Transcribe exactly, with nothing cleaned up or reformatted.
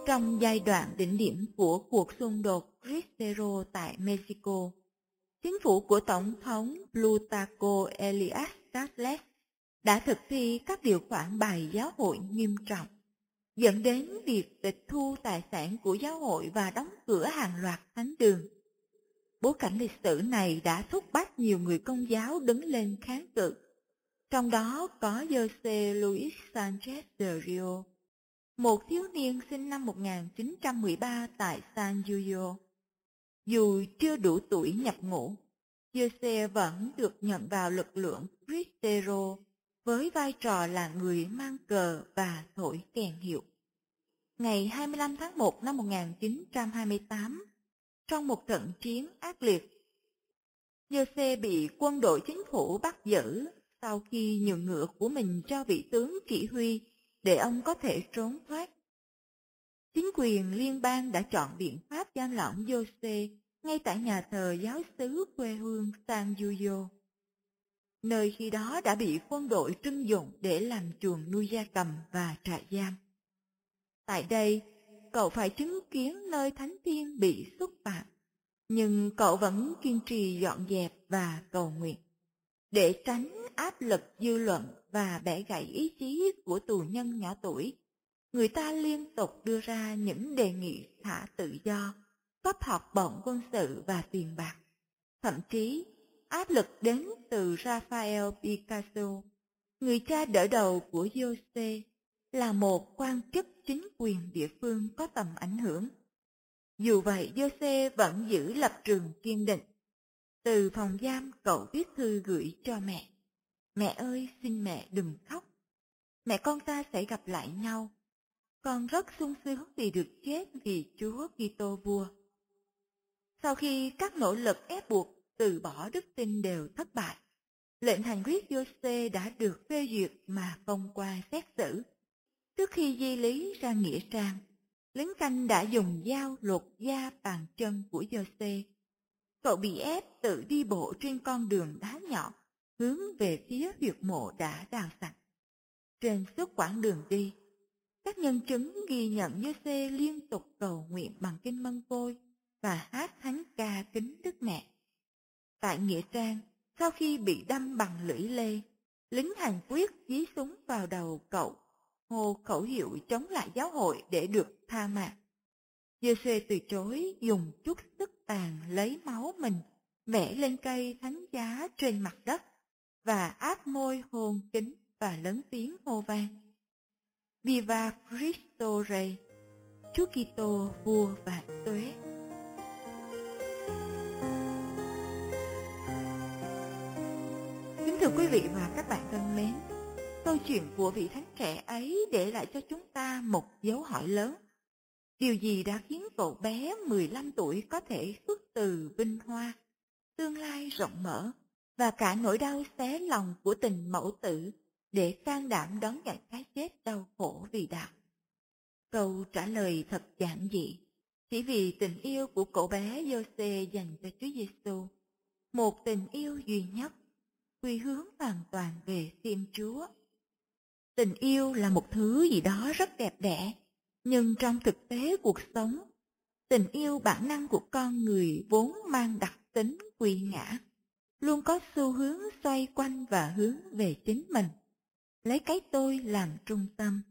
Trong giai đoạn đỉnh điểm của cuộc xung đột Cristero tại Mexico, chính phủ của Tổng thống Plutarco Elias Calles đã thực thi các điều khoản bài giáo hội nghiêm trọng, dẫn đến việc tịch thu tài sản của giáo hội và đóng cửa hàng loạt thánh đường. Bối cảnh lịch sử này đã thúc bách nhiều người Công giáo đứng lên kháng cự, trong đó có José Luis Sánchez de Rio, một thiếu niên sinh năm một nghìn chín trăm mười ba tại San Diego. Dù chưa đủ tuổi nhập ngũ, José vẫn được nhận vào lực lượng Cristero với vai trò là người mang cờ và thổi kèn hiệu. Ngày hai mươi lăm tháng một năm một nghìn chín trăm hai mươi tám, trong một trận chiến ác liệt, José bị quân đội chính phủ bắt giữ sau khi nhường ngựa của mình cho vị tướng chỉ huy để ông có thể trốn thoát. Chính quyền liên bang đã chọn biện pháp giam lỏng José ngay tại nhà thờ giáo xứ quê hương San Diego, nơi khi đó đã bị quân đội trưng dụng để làm chuồng nuôi gia cầm và trại giam. Tại đây, cậu phải chứng kiến nơi thánh thiên bị xúc phạm, nhưng cậu vẫn kiên trì dọn dẹp và cầu nguyện. Để tránh áp lực dư luận và bẻ gãy ý chí của tù nhân nhỏ tuổi, người ta liên tục đưa ra những đề nghị thả tự do, cấp học bổng quân sự và tiền bạc. Thậm chí, áp lực đến từ Rafael Picasso, người cha đỡ đầu của José, là một quan chức chính quyền địa phương có tầm ảnh hưởng. Dù vậy, José vẫn giữ lập trường kiên định. Từ phòng giam, cậu viết thư gửi cho mẹ. Mẹ ơi, xin mẹ đừng khóc. Mẹ con ta sẽ gặp lại nhau. Con rất sung sướng vì được chết vì Chúa Kitô vua. Sau khi các nỗ lực ép buộc từ bỏ đức tin đều thất bại, lệnh hành quyết José đã được phê duyệt mà công qua xét xử. Trước khi di lý ra nghĩa trang, lính canh đã dùng dao lột da bàn chân của José. Cậu bị ép tự đi bộ trên con đường đá nhọn hướng về phía huyệt mộ đã đào sạch. Trên suốt quãng đường đi, các nhân chứng ghi nhận José liên tục cầu nguyện bằng kinh mân côi và hát thánh ca kính Đức Mẹ. Tại nghĩa trang, sau khi bị đâm bằng lưỡi lê, lính hành quyết dí súng vào đầu cậu, hô khẩu hiệu chống lại giáo hội để được tha mạng. José từ chối, dùng chút sức tàn lấy máu mình vẽ lên cây thánh giá trên mặt đất và áp môi hôn kính và lớn tiếng hô vang: Viva Cristo Rey, Chúa Kitô vua vạn tuế. Kính thưa quý vị và các bạn thân mến, câu chuyện của vị thánh trẻ ấy để lại cho chúng ta một dấu hỏi lớn. Điều gì đã khiến cậu bé mười lăm tuổi có thể xuất từ vinh hoa, tương lai rộng mở và cả nỗi đau xé lòng của tình mẫu tử để can đảm đón nhận cái chết đau khổ vì đạo? Câu trả lời thật giản dị, chỉ vì tình yêu của cậu bé José dành cho Chúa Giêsu, một tình yêu duy nhất, quy hướng hoàn toàn về Thiên Chúa. Tình yêu là một thứ gì đó rất đẹp đẽ, nhưng trong thực tế cuộc sống, tình yêu bản năng của con người vốn mang đặc tính quy ngã, luôn có xu hướng xoay quanh và hướng về chính mình, lấy cái tôi làm trung tâm.